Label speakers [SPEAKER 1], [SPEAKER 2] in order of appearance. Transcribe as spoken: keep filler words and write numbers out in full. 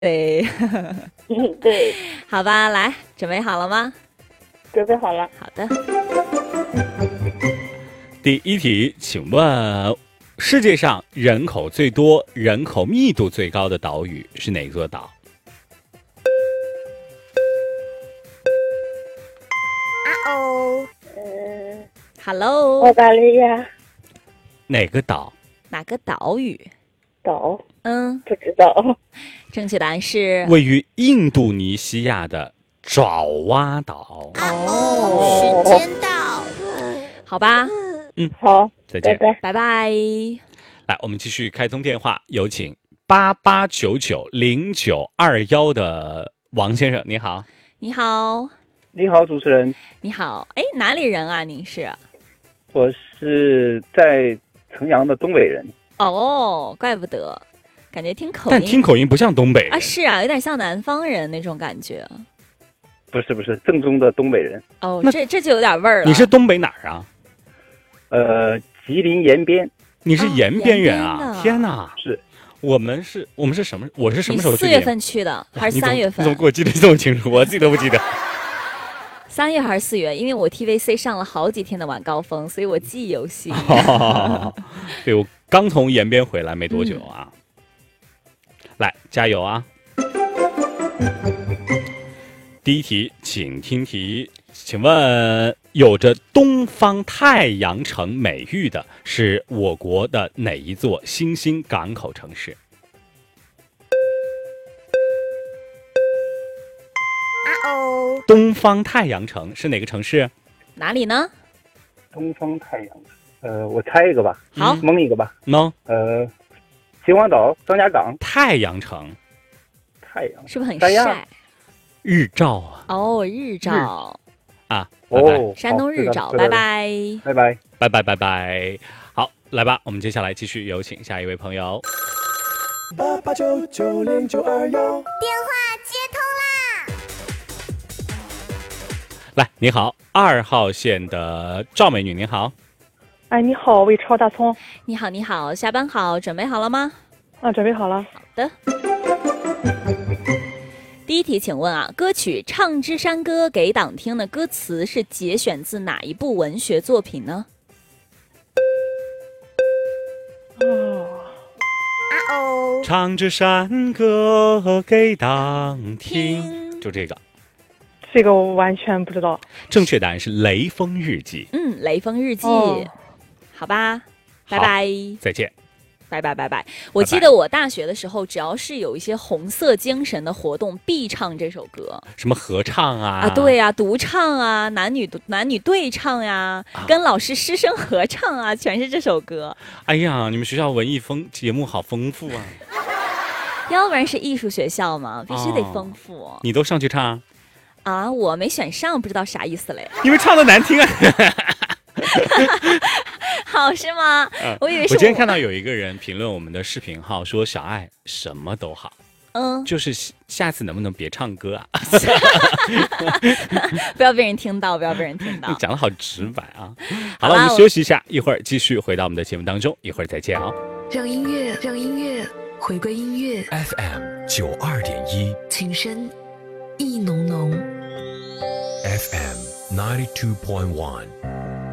[SPEAKER 1] 对，
[SPEAKER 2] 嗯，对，
[SPEAKER 1] 好吧，来，准备好了吗？
[SPEAKER 2] 准备好了。
[SPEAKER 1] 好的。
[SPEAKER 3] 第一题，请问世界上人口最多、人口密度最高的岛屿是哪座岛？
[SPEAKER 2] 啊哦，嗯，
[SPEAKER 1] Hello，
[SPEAKER 2] 澳大利亚
[SPEAKER 3] 哪个岛？
[SPEAKER 1] 哪个岛屿？
[SPEAKER 2] 岛
[SPEAKER 1] 嗯，
[SPEAKER 2] 不知道。
[SPEAKER 1] 正确答案是
[SPEAKER 3] 位于印度尼西亚的爪哇岛。
[SPEAKER 1] 哦，
[SPEAKER 2] 时间
[SPEAKER 1] 到，好吧，
[SPEAKER 2] 好，
[SPEAKER 3] 再见。
[SPEAKER 2] 拜拜。
[SPEAKER 1] 拜拜。
[SPEAKER 3] 来，我们继续开通电话，有请八八九九零九二幺的王先生，你好。
[SPEAKER 1] 你好，
[SPEAKER 4] 你好，主持人，
[SPEAKER 1] 你好，哎，哪里人啊？您是？
[SPEAKER 4] 我是在城阳的东北人。
[SPEAKER 1] 哦，怪不得，感觉听口音，
[SPEAKER 3] 但听口音不像东北人
[SPEAKER 1] 啊，是啊，有点像南方人那种感觉。
[SPEAKER 4] 不是不是，正宗的东北人。
[SPEAKER 1] 哦，
[SPEAKER 3] 那
[SPEAKER 1] 这这就有点味儿了。
[SPEAKER 3] 你是东北哪儿啊？
[SPEAKER 4] 呃，吉林延边。
[SPEAKER 3] 你是延边人啊？
[SPEAKER 1] 哦延边的
[SPEAKER 3] 天哪！
[SPEAKER 4] 是
[SPEAKER 3] 我们是，我们是什么？我是什么时候去的？
[SPEAKER 1] 你四月份去的还是
[SPEAKER 3] 你怎么
[SPEAKER 1] 三月份？
[SPEAKER 3] 你怎么给我记得这么清楚？我自己都不记得。
[SPEAKER 1] 三月还是四月？因为我 T V C 上了好几天的晚高峰，所以我记忆犹新。
[SPEAKER 3] 对，我刚从延边回来没多久啊。
[SPEAKER 1] 嗯、
[SPEAKER 3] 来，加油啊！第一题，请听题，请问有着东方太阳城美誉的是我国的哪一座新兴港口城市？
[SPEAKER 2] 啊哦，
[SPEAKER 3] 东方太阳城是哪个城市？
[SPEAKER 1] 哪里呢？
[SPEAKER 4] 东方太阳，呃，我猜一个吧，
[SPEAKER 1] 好，
[SPEAKER 4] 蒙一个吧。
[SPEAKER 3] 喏、
[SPEAKER 4] 呃，秦皇岛、张家港。
[SPEAKER 3] 太阳城，
[SPEAKER 4] 太阳
[SPEAKER 1] 是不是很
[SPEAKER 4] 三亚
[SPEAKER 1] 晒？
[SPEAKER 3] 日照啊
[SPEAKER 1] 哦，日照，
[SPEAKER 3] 啊！拜拜
[SPEAKER 4] 哦，
[SPEAKER 1] 山东
[SPEAKER 4] 好
[SPEAKER 1] 日照，
[SPEAKER 4] 知道
[SPEAKER 1] 拜
[SPEAKER 4] 知道
[SPEAKER 1] 拜。
[SPEAKER 4] 拜拜。
[SPEAKER 3] 拜拜拜拜。好，来吧，我们接下来继续有请下一位朋友。
[SPEAKER 5] 八八九九零九二幺，
[SPEAKER 2] 电话接通啦！
[SPEAKER 3] 来，你好，二号线的赵美女，您好。
[SPEAKER 6] 哎，你好，魏超大葱。
[SPEAKER 1] 你好，你好，下班好，准备好了吗？
[SPEAKER 6] 啊，准备好了。
[SPEAKER 1] 好的。第一题，请问啊，歌曲《唱支山歌给党听》的歌词是节选自哪一部文学作品呢？
[SPEAKER 6] 哦，
[SPEAKER 2] 啊哦，
[SPEAKER 3] 唱支山歌给党听，就这个。
[SPEAKER 6] 这个我完全不知道。
[SPEAKER 3] 正确答案是《雷锋日记》。
[SPEAKER 1] 嗯，《雷锋日记》
[SPEAKER 6] 哦
[SPEAKER 1] 好吧，拜
[SPEAKER 3] 好
[SPEAKER 1] 拜。
[SPEAKER 3] 再见。
[SPEAKER 1] 拜拜拜拜！我记得我大学的时候，只要是有一些红色精神的活动，必唱这首歌
[SPEAKER 3] 什么合唱啊？
[SPEAKER 1] 啊，对呀、啊，独唱啊，男女男女对唱呀、啊，跟老师师生合唱啊，全是这首歌。
[SPEAKER 3] 哎呀，你们学校文艺风节目好丰富啊！
[SPEAKER 1] 要不然是艺术学校嘛，必须得丰富。
[SPEAKER 3] 哦、你都上去唱
[SPEAKER 1] 啊？我没选上，不知道啥意思嘞。
[SPEAKER 3] 因为唱的难听啊。
[SPEAKER 1] 好是吗？
[SPEAKER 3] 嗯、
[SPEAKER 1] 我以为是我。
[SPEAKER 3] 我今天看到有一个人评论我们的视频号，说小爱什么都好，
[SPEAKER 1] 嗯，
[SPEAKER 3] 就是下次能不能别唱歌啊？
[SPEAKER 1] 不要被人听到，不要被人听到。
[SPEAKER 3] 讲得好直白啊！好了，我们休息一下，一会儿继续回到我们的节目当中，一会儿再见哦。
[SPEAKER 7] 让音乐，让音乐回归音乐。
[SPEAKER 5] F M 九二点一，
[SPEAKER 7] 情深意浓浓。
[SPEAKER 5] F M ninety two point one。